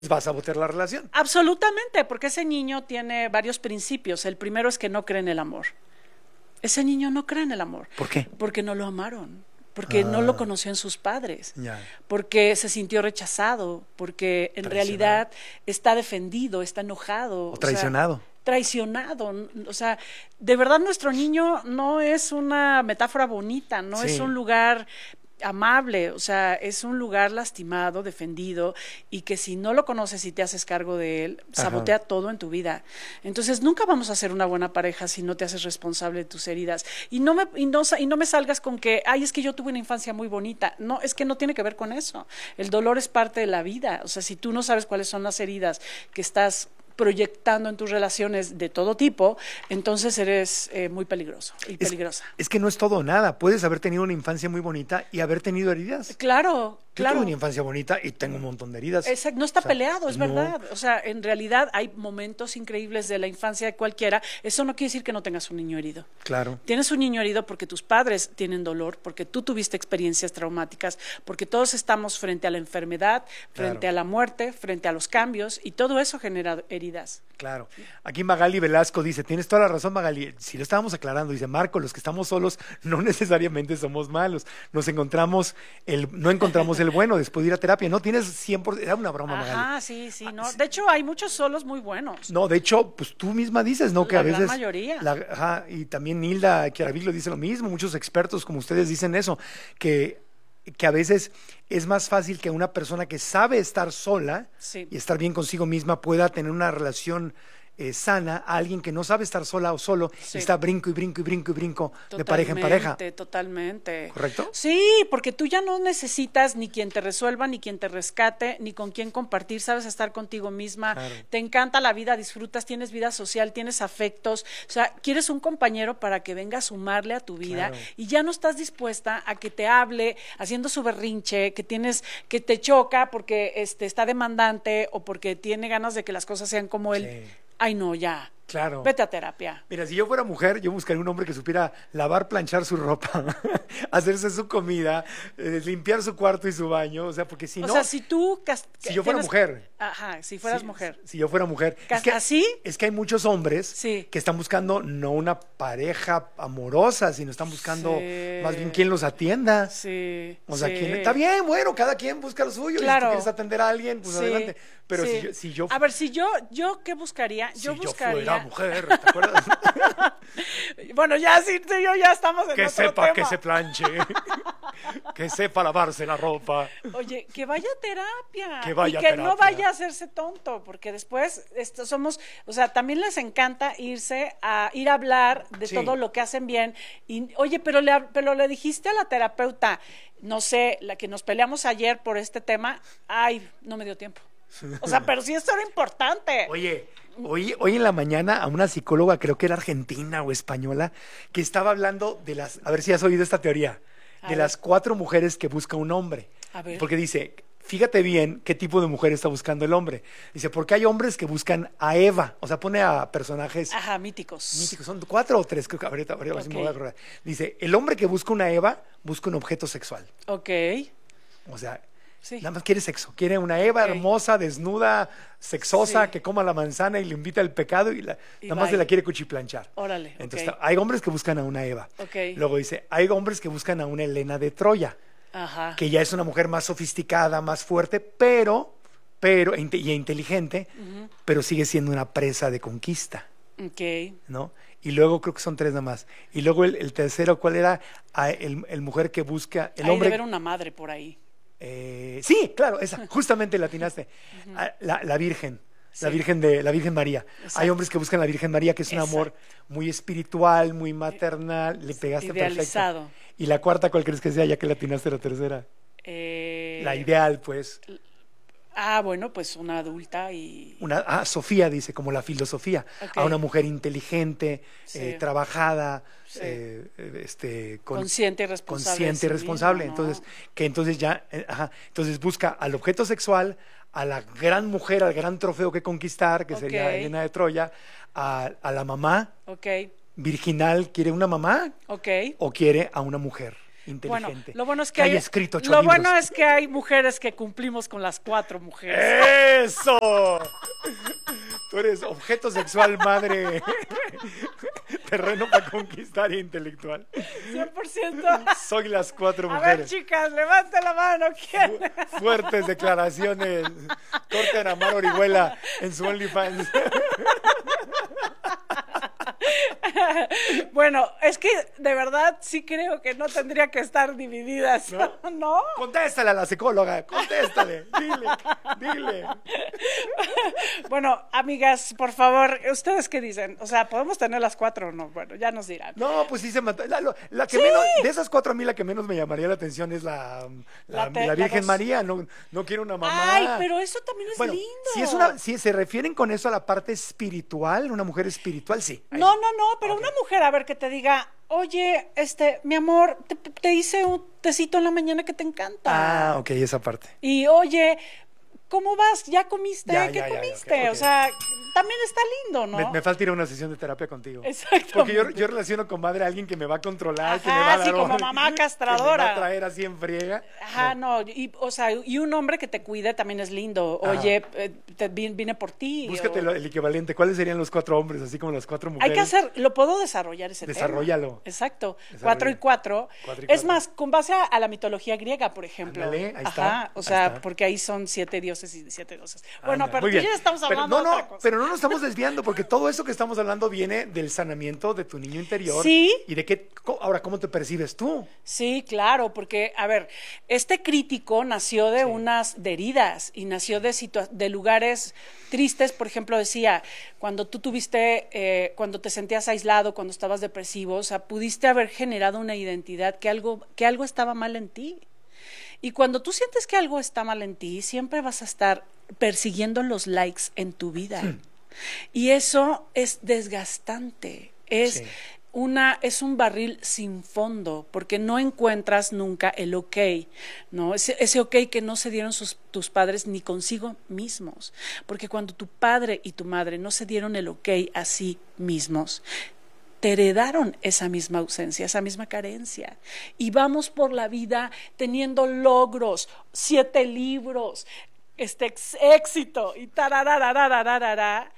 vas a sabotear la relación. Absolutamente, porque ese niño tiene varios principios. El primero es que no cree en el amor. Ese niño no cree en el amor. ¿Por qué? Porque no lo amaron, porque no lo conoció en sus padres, Ya. porque se sintió rechazado, porque en realidad está defendido, está enojado. O traicionado. O sea, traicionado. O sea, de verdad nuestro niño no es una metáfora bonita, no es un lugar amable, o sea, es un lugar lastimado, defendido, y que si no lo conoces y te haces cargo de él, sabotea todo en tu vida. Entonces, nunca vamos a ser una buena pareja si no te haces responsable de tus heridas. Y no me salgas con que, ay, es que yo tuve una infancia muy bonita. No, es que no tiene que ver con eso. El dolor es parte de la vida. O sea, si tú no sabes cuáles son las heridas que estás proyectando en tus relaciones de todo tipo, entonces eres muy peligroso y peligrosa. Es que no es todo o nada. Puedes haber tenido una infancia muy bonita y haber tenido heridas. Claro, Yo tuve una infancia bonita y tengo un montón de heridas. Exacto, no está peleado, es no. verdad. O sea, en realidad hay momentos increíbles de la infancia de cualquiera. Eso no quiere decir que no tengas un niño herido. Claro. Tienes un niño herido porque tus padres tienen dolor, porque tú tuviste experiencias traumáticas, porque todos estamos frente a la enfermedad, frente a la muerte, frente a los cambios, y todo eso genera heridas. Claro. Aquí Magali Velasco dice, tienes toda la razón, Magali. Si lo estábamos aclarando, dice Marco, los que estamos solos no necesariamente somos malos. No encontramos el bueno después de ir a terapia. No tienes 100%, era una broma, Magali. Ah, sí, no. De hecho, hay muchos solos muy buenos. No, de hecho, pues tú misma dices, ¿no? Que a veces la gran mayoría. Y también Nilda Chiaravilo dice lo mismo, muchos expertos como ustedes dicen eso, que a veces es más fácil que una persona que sabe estar sola y estar bien consigo misma pueda tener una relación sana a alguien que no sabe estar sola o solo y está brinco y brinco y brinco y brinco de pareja en pareja. Totalmente. ¿Correcto? Sí, porque tú ya no necesitas ni quien te resuelva, ni quien te rescate, ni con quien compartir, sabes estar contigo misma, te encanta la vida, disfrutas, tienes vida social, tienes afectos, o sea, quieres un compañero para que venga a sumarle a tu vida y ya no estás dispuesta a que te hable haciendo su berrinche, que te choca porque está demandante o porque tiene ganas de que las cosas sean como él. Ay, no, ya. Claro. Vete a terapia. Mira, si yo fuera mujer, yo buscaría un hombre que supiera lavar, planchar su ropa, hacerse su comida, limpiar su cuarto y su baño, o sea, porque si no... O sea, si tú... Si yo fuera mujer. Ajá, si fueras mujer. Si yo fuera mujer. ¿Así? Es que hay muchos hombres que están buscando no una pareja amorosa, sino están buscando más bien quien los atienda. Sí. O sea, está bien, bueno, cada quien busca lo suyo. Claro. Y si tú quieres atender a alguien, pues adelante. Pero si yo... A ver, si yo ¿qué buscaría? Yo buscaría... fuera mujer, ¿te acuerdas? Bueno, ya sí, tú y yo ya estamos en que otro sepa tema. que se planche, que sepa lavarse la ropa. Oye, que vaya a terapia. Que vaya y que a terapia. no vaya a hacerse tonto, porque después o sea, también les encanta ir a hablar de todo lo que hacen bien. Y, oye, pero le dijiste a la terapeuta, no sé, la que nos peleamos ayer por este tema, ay, no me dio tiempo. O sea, pero sí esto era importante. Oye, hoy en la mañana a una psicóloga, creo que era argentina o española, que estaba hablando de a ver si has oído esta teoría, de las 4 mujeres que busca un hombre. A ver. Porque dice, fíjate bien qué tipo de mujer está buscando el hombre. Dice, porque hay hombres que buscan a Eva, o sea, pone a personajes... Ajá, míticos. Míticos, son 4 o 3, creo que ahorita me voy a acordar. Dice, el hombre que busca una Eva busca un objeto sexual. Ok. O sea... Nada más quiere sexo, quiere una Eva hermosa, desnuda, sexosa, que coma la manzana y le invita al pecado y nada más se la quiere cuchiplanchar. Órale. Entonces, hay hombres que buscan a una Eva. Okay. Luego dice, hay hombres que buscan a una Helena de Troya, que ya es una mujer más sofisticada, más fuerte, pero y inteligente, pero sigue siendo una presa de conquista. Okay. ¿No? Y luego creo que son 3 nada más. Y luego el tercero, ¿cuál era? El mujer que busca, el hombre. Debe haber una madre por ahí. Sí, claro, esa, justamente la atinaste. La Virgen, la Virgen María. Exacto. Hay hombres que buscan la Virgen María, que es un amor muy espiritual, muy maternal, le pegaste idealizado. Perfecto. ¿Y la cuarta cuál crees que sea, ya que la atinaste la tercera? La ideal, pues. Bueno, pues una adulta y... Sofía dice, como la filosofía, a una mujer inteligente, trabajada, consciente y responsable. Entonces, entonces busca al objeto sexual, a la gran mujer, al gran trofeo que conquistar, que sería Helena de Troya, a la mamá virginal, ¿quiere una mamá? O quiere a una mujer. inteligente. Bueno, lo bueno es que que haya escrito 8 libros. libros. Bueno es que hay mujeres que cumplimos con las 4 mujeres. ¡Eso! Tú eres objeto sexual, madre. Terreno para conquistar e intelectual. 100%. Soy las 4 mujeres. A ver, chicas, levante la mano. ¿Quién? Fuertes declaraciones. Corten a Mar Orihuela en su OnlyFans. Bueno, es que de verdad sí creo que no tendría que estar divididas, ¿no? Contéstale a la psicóloga, contéstale, dile. Bueno, amigas, por favor, ¿ustedes qué dicen? O sea, ¿podemos tener las 4 o no? Bueno, ya nos dirán. No, pues sí se mató. La que menos, de esas 4 a mí la que menos me llamaría la atención es la Virgen María, no quiero una mamá. Ay, pero eso también es lindo. Si se refieren con eso a la parte espiritual, una mujer espiritual, sí. No, pero una mujer, a ver, que te diga, oye, mi amor, te hice un tecito en la mañana que te encanta. Ah, ok, esa parte. Y oye, ¿cómo vas? ¿Ya comiste? ¿Qué comiste? Okay. O sea, también está lindo, ¿no? Me falta ir a una sesión de terapia contigo. Exacto. Porque yo relaciono con madre a alguien que me va a controlar, que me va a dar como mamá castradora. Que me va a traer así en friega. Ajá, no, y un hombre que te cuide también es lindo. Oye, vine por ti. Búscate el equivalente. ¿Cuáles serían los 4 hombres, así como las 4 mujeres? Hay que lo puedo desarrollar ese tema. Desarróllalo. Exacto. 4 y 4. Es más, con base a la mitología griega, por ejemplo. Ándale, ahí está. Ajá, o sea, porque ahí son 7 dioses y 7 dioses. Bueno, pero tú ya estamos hablando de otra cosa. Pero no nos estamos desviando, porque todo eso que estamos hablando viene del sanamiento de tu niño interior. Sí. Y de ahora, ¿cómo te percibes tú? Sí, claro, porque, a ver, este crítico nació de unas heridas y nació de lugares tristes. Por ejemplo, decía, cuando tú cuando te sentías aislado, cuando estabas depresivo, o sea, pudiste haber generado una identidad que algo estaba mal en ti. Y cuando tú sientes que algo está mal en ti, siempre vas a estar persiguiendo los likes en tu vida. Y eso es desgastante, es un barril sin fondo, porque no encuentras nunca el ok, ¿no? Ese ok que no se dieron tus padres ni consigo mismos, porque cuando tu padre y tu madre no se dieron el ok a sí mismos, te heredaron esa misma ausencia, esa misma carencia. Y vamos por la vida teniendo logros, 7 libros, éxito y tararararararara.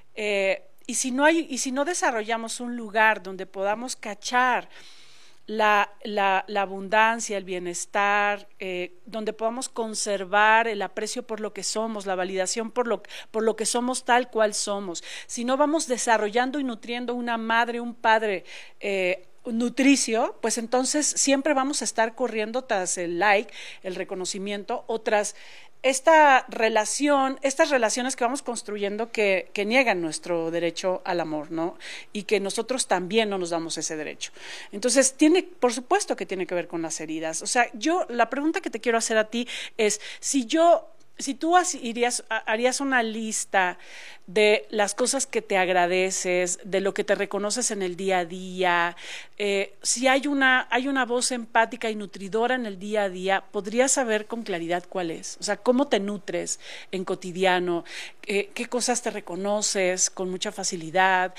Y si no desarrollamos un lugar donde podamos cachar la abundancia, el bienestar, donde podamos conservar el aprecio por lo que somos, la validación por lo que somos tal cual somos, si no vamos desarrollando y nutriendo una madre, un padre nutricio, pues entonces siempre vamos a estar corriendo tras el like, el reconocimiento, o tras estas relaciones que vamos construyendo que niegan nuestro derecho al amor, ¿no? Y que nosotros también no nos damos ese derecho. Entonces, por supuesto que tiene que ver con las heridas. O sea, la pregunta que te quiero hacer a ti es, si tú harías una lista de las cosas que te agradeces, de lo que te reconoces en el día a día, si hay una voz empática y nutridora en el día a día, ¿podrías saber con claridad cuál es? O sea, ¿cómo te nutres en cotidiano? ¿Qué cosas te reconoces con mucha facilidad?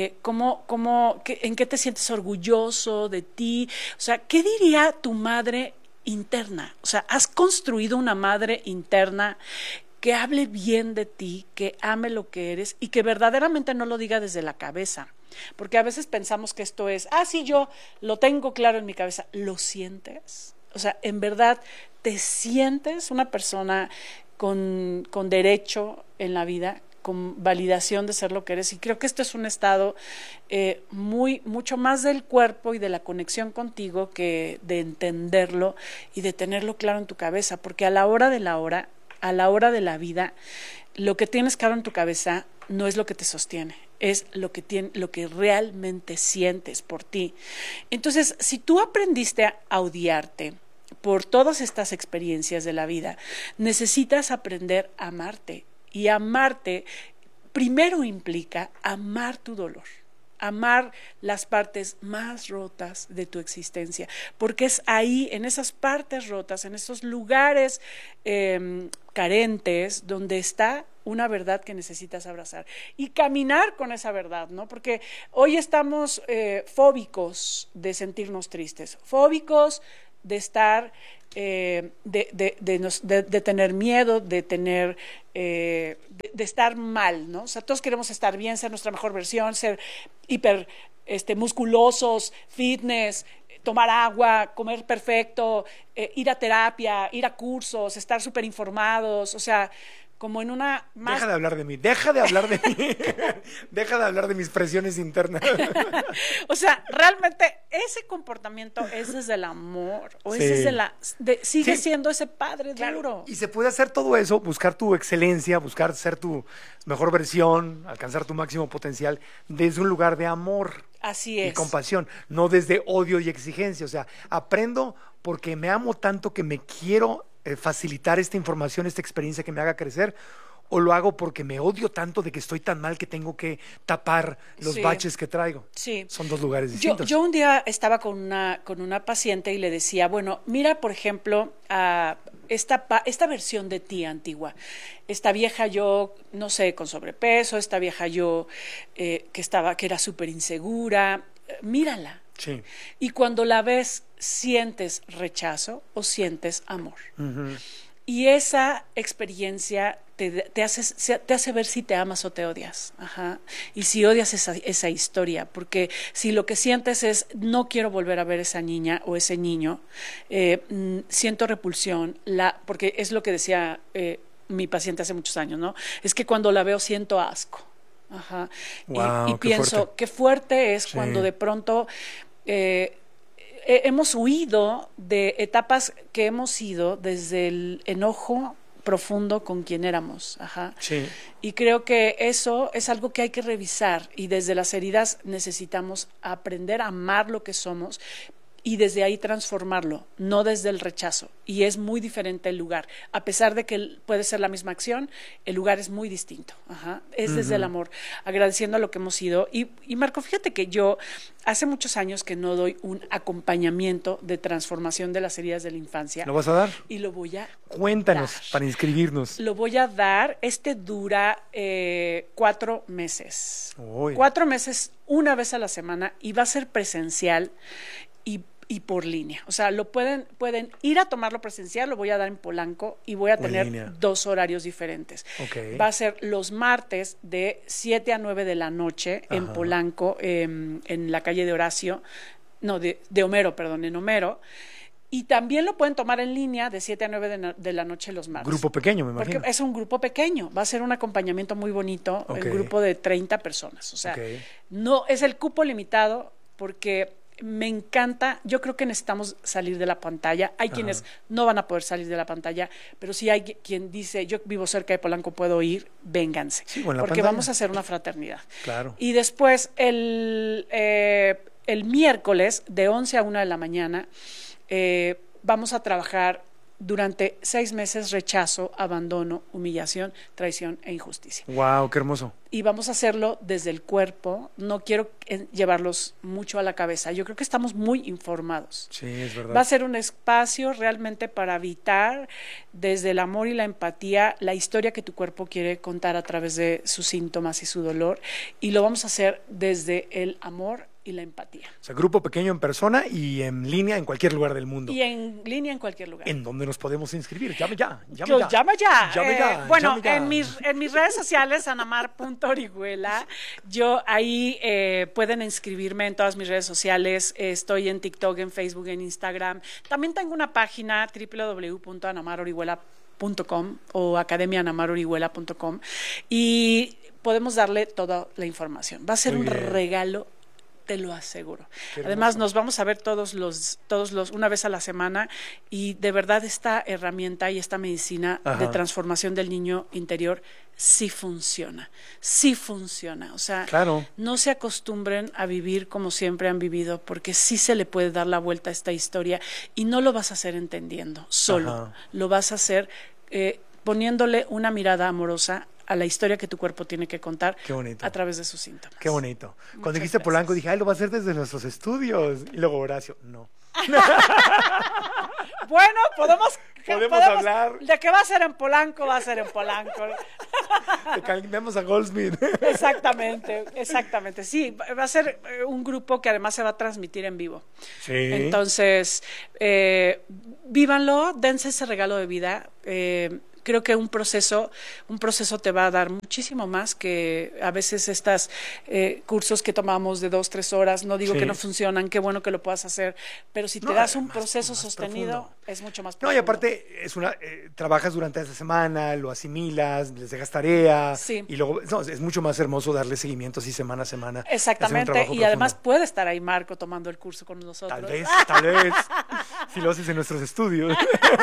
¿En qué te sientes orgulloso de ti? O sea, ¿qué diría tu madre interna? O sea, has construido una madre interna que hable bien de ti, que ame lo que eres y que verdaderamente no lo diga desde la cabeza, porque a veces pensamos que esto es, sí, yo lo tengo claro en mi cabeza. ¿Lo sientes? O sea, ¿en verdad te sientes una persona con derecho en la vida, con validación de ser lo que eres? Y creo que esto es un estado mucho más del cuerpo y de la conexión contigo que de entenderlo y de tenerlo claro en tu cabeza, porque a la hora de la vida, lo que tienes claro en tu cabeza no es lo que te sostiene, es lo que realmente sientes por ti. Entonces, si tú aprendiste a odiarte por todas estas experiencias de la vida, necesitas aprender a amarte. Y amarte primero implica amar tu dolor. amar las partes más rotas de tu existencia, porque es ahí, en esas partes rotas, en esos lugares carentes, donde está una verdad que necesitas abrazar y caminar con esa verdad, ¿no? Porque hoy estamos fóbicos de sentirnos tristes, fóbicos de estar, de tener miedo, de tener, de estar mal, ¿no? O sea, todos queremos estar bien, ser nuestra mejor versión, ser hiper musculosos, fitness, tomar agua, comer perfecto, ir a terapia, ir a cursos, estar súper informados, o sea, como en una más... Deja de hablar de mí, deja de hablar de mí, deja de hablar de mis presiones internas. O sea, realmente ese comportamiento es desde el amor, o es desde sigue siendo ese padre duro. Y se puede hacer todo eso, buscar tu excelencia, buscar ser tu mejor versión, alcanzar tu máximo potencial desde un lugar de amor. Así es. Y compasión, no desde odio y exigencia. O sea, aprendo porque me amo tanto que me quiero facilitar esta información, esta experiencia que me haga crecer, o lo hago porque me odio tanto de que estoy tan mal que tengo que tapar los baches que traigo. Sí. Son dos lugares distintos. Yo un día estaba con una paciente y le decía, bueno, mira, por ejemplo, esta versión de ti antigua, esta vieja yo, no sé, con sobrepeso, esta vieja yo que era súper insegura, mírala. Sí. Y cuando la ves, sientes rechazo o sientes amor. Uh-huh. Y esa experiencia te hace ver si te amas o te odias. Ajá. Y si odias esa historia, porque si lo que sientes es no quiero volver a ver esa niña o ese niño, siento repulsión, porque es lo que decía mi paciente hace muchos años, ¿no? Es que cuando la veo siento asco. Ajá. Wow, y pienso, qué fuerte es cuando de pronto hemos huido de etapas que hemos ido desde el enojo profundo con quien éramos. Ajá. Sí. Y creo que eso es algo que hay que revisar, y desde las heridas necesitamos aprender a amar lo que somos y desde ahí transformarlo, no desde el rechazo. Y es muy diferente el lugar. A pesar de que puede ser la misma acción, el lugar es muy distinto. Ajá. Es desde el amor, agradeciendo a lo que hemos sido. Y Marco, fíjate que yo hace muchos años que no doy un acompañamiento de transformación de las heridas de la infancia. ¿Lo vas a dar? Y lo voy a Cuéntanos, dar. para inscribirnos. Lo voy a dar. Dura 4 meses. Uy. 4 meses, una vez a la semana, y va a ser presencial y por línea. O sea, pueden ir a tomarlo presencial, lo voy a dar en Polanco y voy a tener 2 horarios diferentes. Okay. Va a ser los martes de 7 a 9 de la noche en Polanco, en la calle de Horacio, no, de Homero, perdón, en Homero. Y también lo pueden tomar en línea de 7 a 9 de la noche los martes. Grupo pequeño, me imagino. Porque es un grupo pequeño. Va a ser un acompañamiento muy bonito, el grupo de 30 personas. O sea, no es el cupo limitado porque... Me encanta, yo creo que necesitamos salir de la pantalla. Hay quienes no van a poder salir de la pantalla, pero si hay quien dice, yo vivo cerca de Polanco, puedo ir, vénganse. Sí, porque pantalla. Vamos a hacer una fraternidad. Claro. Y después, el miércoles, de 11 a 1 de la mañana, vamos a trabajar durante 6 meses rechazo, abandono, humillación, traición e injusticia. ¡Wow! ¡Qué hermoso! Y vamos a hacerlo desde el cuerpo. No quiero llevarlos mucho a la cabeza. Yo creo que estamos muy informados. Sí, es verdad. Va a ser un espacio realmente para habitar desde el amor y la empatía la historia que tu cuerpo quiere contar a través de sus síntomas y su dolor. Y lo vamos a hacer desde el amor y la empatía. O sea, grupo pequeño en persona y en línea en cualquier lugar del mundo. Y en línea en cualquier lugar. ¿En dónde nos podemos inscribir? Llame ya. Llama ya. Bueno, llame ya. En mis redes sociales, anamar.orihuela, yo ahí pueden inscribirme en todas mis redes sociales. Estoy en TikTok, en Facebook, en Instagram. También tengo una página, www.anamarorihuela.com o academianamarorihuela.com, y podemos darle toda la información. Va a ser un regalo, te lo aseguro. Además, nos vamos a ver todos los una vez a la semana, y de verdad esta herramienta y esta medicina de transformación del niño interior sí funciona. O sea, no se acostumbren a vivir como siempre han vivido, porque sí se le puede dar la vuelta a esta historia, y no lo vas a hacer entendiendo solo, lo vas a hacer poniéndole una mirada amorosa a la historia que tu cuerpo tiene que contar a través de sus síntomas. Qué bonito. Cuando dijiste Polanco dije, lo va a hacer desde nuestros estudios. Y luego Horacio, no. Bueno, podemos hablar. De que va a ser en Polanco, va a ser en Polanco. Te cambiamos a Goldsmith. Exactamente. Sí, va a ser un grupo que además se va a transmitir en vivo. Sí. Entonces, vívanlo, dense ese regalo de vida. Creo que un proceso te va a dar muchísimo más que a veces estos cursos que tomamos de 2-3 horas. No digo que no funcionan, qué bueno que lo puedas hacer, pero si te das un proceso sostenido, es mucho más profundo. No, y aparte trabajas durante esa semana, lo asimilas, les dejas tarea, y luego es mucho más hermoso darle seguimiento así semana a semana. Exactamente, y además puede estar ahí Marco tomando el curso con nosotros. Tal vez, si lo haces en nuestros estudios.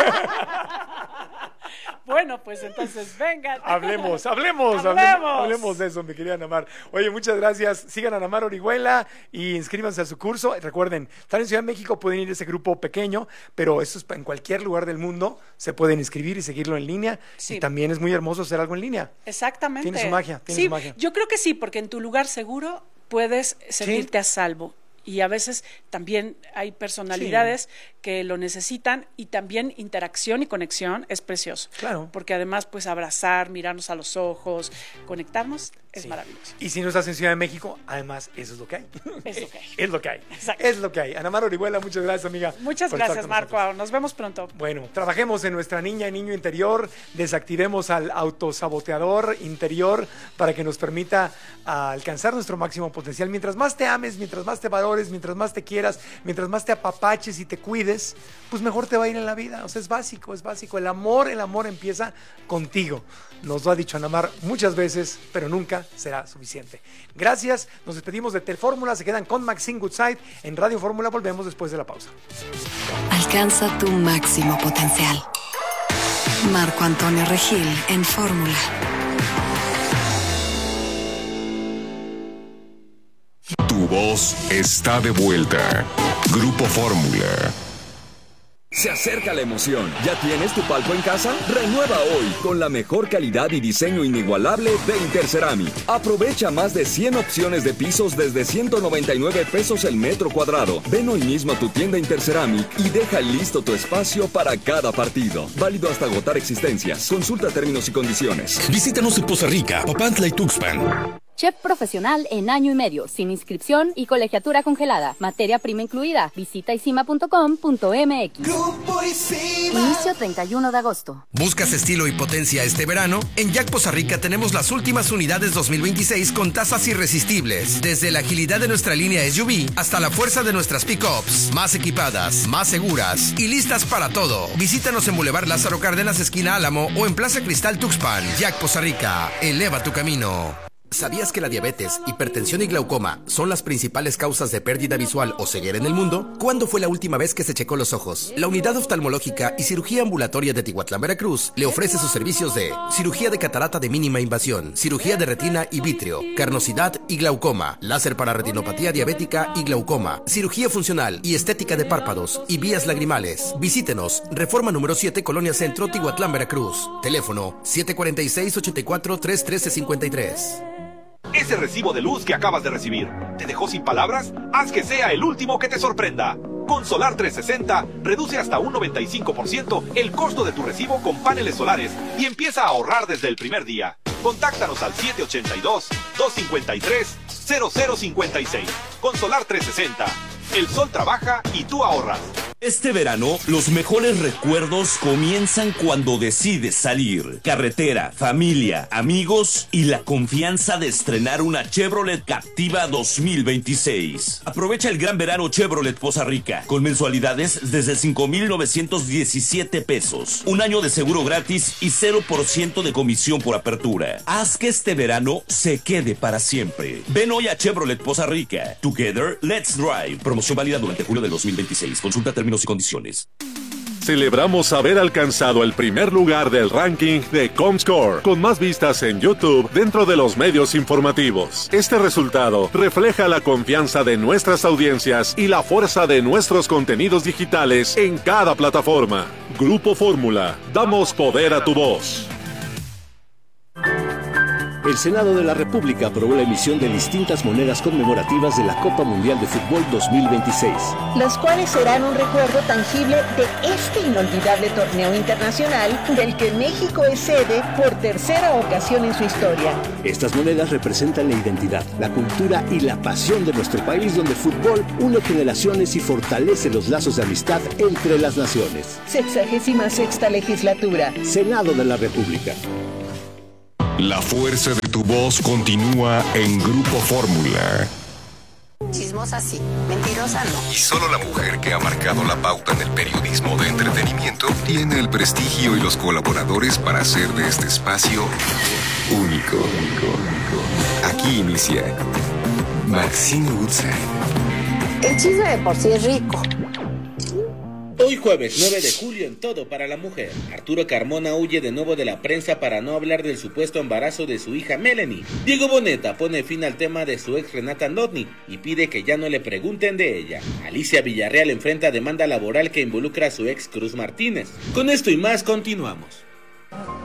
Bueno, pues entonces vengan. Hablemos de eso, mi querida Ana Mar. Oye, muchas gracias. Sigan a Ana Mar Orihuela y inscríbanse a su curso. Recuerden, están en Ciudad de México, pueden ir a ese grupo pequeño, pero eso es en cualquier lugar del mundo. Se pueden inscribir y seguirlo en línea. Sí. Y también es muy hermoso hacer algo en línea. Exactamente. Tiene su magia. Yo creo que sí, porque en tu lugar seguro puedes sentirte a salvo. Y a veces también hay personalidades que lo necesitan, y también interacción y conexión es precioso. Claro. Porque además, pues abrazar, mirarnos a los ojos, conectarnos es maravilloso. Y si no estás en Ciudad de México, además, eso es lo que hay. Es lo que hay. Exacto. Es lo que hay. Ana Mar Orihuela, muchas gracias, amiga. Muchas gracias, Marco. Nos vemos pronto. Bueno, trabajemos en nuestra niña y niño interior, desactivemos al autosaboteador interior para que nos permita alcanzar nuestro máximo potencial. Mientras más te ames, mientras más te valores, mientras más te quieras, mientras más te apapaches y te cuides, pues mejor te va a ir en la vida. O sea, es básico. El amor empieza contigo. Nos lo ha dicho Ana Mar muchas veces, pero nunca será suficiente. Gracias, nos despedimos de Telfórmula, se quedan con Maxine Goodside en Radio Fórmula, volvemos después de la pausa. Alcanza tu máximo potencial. Marco Antonio Regil en Fórmula. Tu voz está de vuelta. Grupo Fórmula. Se acerca la emoción. ¿Ya tienes tu palco en casa? Renueva hoy con la mejor calidad y diseño inigualable de Interceramic. Aprovecha más de 100 opciones de pisos desde 199 pesos el metro cuadrado. Ven hoy mismo a tu tienda Interceramic y deja listo tu espacio para cada partido. Válido hasta agotar existencias. Consulta términos y condiciones. Visítanos en Poza Rica, Papantla y Tuxpan. Chef profesional en año y medio, sin inscripción y colegiatura congelada. Materia prima incluida. Visita isima.com.mx. Inicio 31 de agosto. ¿Buscas estilo y potencia este verano? En Jack Poza Rica tenemos las últimas unidades 2026 con tasas irresistibles. Desde la agilidad de nuestra línea SUV hasta la fuerza de nuestras pick-ups. Más equipadas, más seguras y listas para todo. Visítanos en Boulevard Lázaro Cárdenas, esquina Álamo, o en Plaza Cristal Tuxpan. Jack Poza Rica, eleva tu camino. ¿Sabías que la diabetes, hipertensión y glaucoma son las principales causas de pérdida visual o ceguera en el mundo? ¿Cuándo fue la última vez que se checó los ojos? La Unidad Oftalmológica y Cirugía Ambulatoria de Tihuatlán, Veracruz, le ofrece sus servicios de cirugía de catarata de mínima invasión, cirugía de retina y vítreo, carnosidad y glaucoma, láser para retinopatía diabética y glaucoma, cirugía funcional y estética de párpados y vías lagrimales. Visítenos, Reforma número 7, Colonia Centro, Tihuatlán, Veracruz. Teléfono 746-84-313-53. Ese recibo de luz que acabas de recibir, ¿te dejó sin palabras? Haz que sea el último que te sorprenda. Con Solar 360, reduce hasta un 95% el costo de tu recibo con paneles solares y empieza a ahorrar desde el primer día. Contáctanos al 782-253-0056. Con Solar 360, el sol trabaja y tú ahorras. Este verano, los mejores recuerdos comienzan cuando decides salir. Carretera, familia, amigos y la confianza de estrenar una Chevrolet Captiva 2026. Aprovecha el gran verano Chevrolet Poza Rica, con mensualidades desde 5,917 pesos. Un año de seguro gratis y 0% de comisión por apertura. Haz que este verano se quede para siempre. Ven hoy a Chevrolet Poza Rica. Together, let's drive. Promoción válida durante julio del 2026. Consulta términos y condiciones. Celebramos haber alcanzado el primer lugar del ranking de Comscore, con más vistas en YouTube dentro de los medios informativos. Este resultado refleja la confianza de nuestras audiencias y la fuerza de nuestros contenidos digitales en cada plataforma. Grupo Fórmula, damos poder a tu voz. El Senado de la República aprobó la emisión de distintas monedas conmemorativas de la Copa Mundial de Fútbol 2026. Las cuales serán un recuerdo tangible de este inolvidable torneo internacional del que México es sede por tercera ocasión en su historia. Estas monedas representan la identidad, la cultura y la pasión de nuestro país, donde el fútbol une generaciones y fortalece los lazos de amistad entre las naciones. 66ª legislatura. Senado de la República. La fuerza de tu voz continúa en Grupo Fórmula. Chismosa sí, mentirosa no. Y solo la mujer que ha marcado la pauta en el periodismo de entretenimiento tiene el prestigio y los colaboradores para hacer de este espacio único. Aquí inicia Maxine Woodside. El chisme de por sí es rico. Hoy jueves 9 de julio en Todo para la Mujer, Arturo Carmona huye de nuevo de la prensa para no hablar del supuesto embarazo de su hija Melanie. Diego Boneta pone fin al tema de su ex Renata Notni y pide que ya no le pregunten de ella. Alicia Villarreal enfrenta demanda laboral que involucra a su ex Cruz Martínez. Con esto y más continuamos.